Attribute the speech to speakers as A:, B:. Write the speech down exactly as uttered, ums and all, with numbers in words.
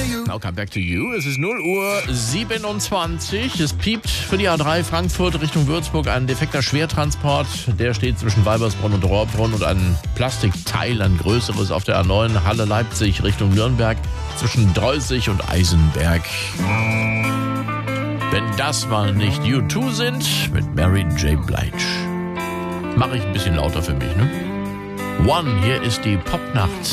A: Now come back to you. Es ist null Uhr siebenundzwanzig. Es piept für die A drei Frankfurt Richtung Würzburg ein defekter Schwertransport. Der steht zwischen Weibersbrunn und Rohrbrunn und ein Plastikteil, ein größeres auf der A neun Halle Leipzig Richtung Nürnberg zwischen Dreuzig und Eisenberg. Wenn das mal nicht U zwei sind mit Mary J. Blige. Mache ich ein bisschen lauter für mich, ne? One, hier ist die Popnacht.